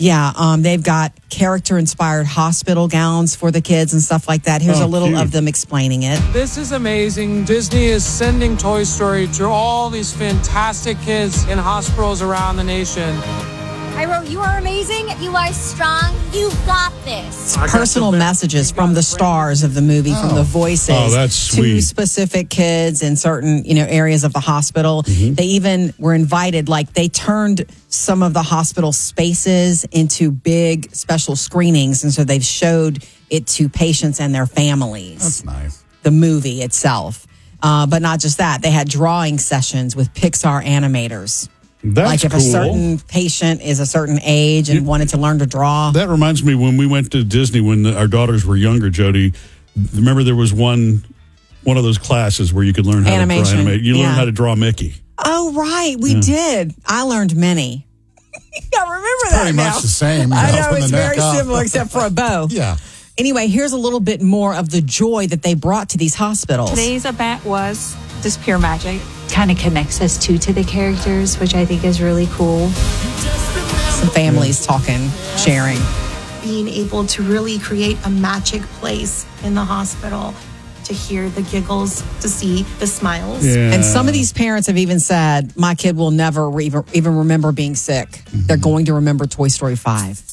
Yeah, they've got character-inspired hospital gowns for the kids and stuff like that. Here's a little cute. of them explaining it. This is amazing. Disney is sending Toy Story to all these fantastic kids in hospitals around the nation. Iro, you are amazing. You are strong. You've got this. Personal messages from the stars of the movie, from the voices that's to sweet. specific kids in certain areas of the hospital. They even were invited, like they turned some of the hospital spaces into big special screenings, and so they've showed it to patients and their families. That's nice. The movie itself, but not just that. They had drawing sessions with Pixar animators. That's like if cool. a certain patient is a certain age and wanted to learn to draw. That reminds me when we went to Disney when our daughters were younger, Jody. Remember there was one of those classes where you could learn how to draw animate. You learned how to draw Mickey. Oh, right. We did. I learned many. I remember that Pretty now. much the same. I know from it's the neck very up. similar except for a bow. Yeah. Anyway, here's a little bit more of the joy that they brought to these hospitals. Today's event was just pure magic. Kind of connects us to the characters, which I think is really cool. Some families talking, sharing. Being able to really create a magic place in the hospital, to hear the giggles, to see the smiles. Yeah. And some of these parents have even said, my kid will never even remember being sick. They're going to remember Toy Story 5.